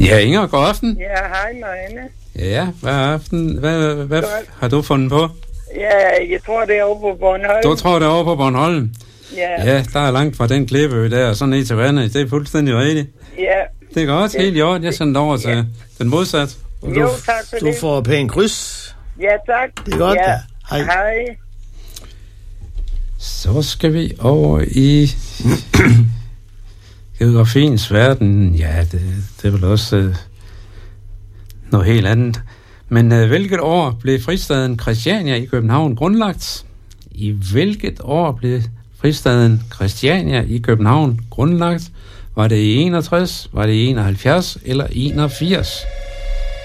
Ja, Inger, god aften. Ja, hej Marianne. Ja, hvad har du fundet på? Ja, jeg tror, det er over på Bornholm. Du tror, det er over på Bornholm? Ja. Ja, der er langt fra den klippeø der, og så ned til vandet. Det er fuldstændig rigtigt. Ja. Det er godt, helt i orden. Jeg sender over til den modsat. Jo, tak for det. Du får pæn kryds. Ja, tak. Det er godt, ja. ja. Hej. Hej. Så skal vi over i geografiens verden. Ja, det er vel også noget helt andet. Men hvilket år blev fristaden Christiania i København grundlagt? I hvilket år blev fristaden Christiania i København grundlagt? Var det i 61, var det i 71 eller 81?